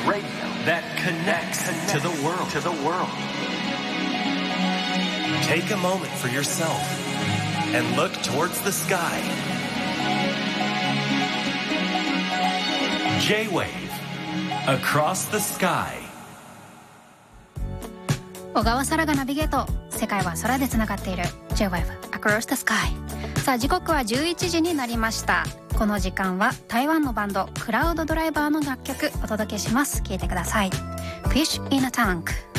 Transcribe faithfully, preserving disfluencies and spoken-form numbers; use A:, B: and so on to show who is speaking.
A: Radio that connects to the world. To the world. Take a moment for yourself and look towards the sky. J-Wave Across the Sky.
B: 小川沙羅がナビゲート。世界は空でつながっている J-Wave Across the Sky。 さあ時刻はじゅういちじになりました。この時間は台湾のバンドクラウドドライバーの楽曲お届けします。聴いてください。 Fish in a Tank。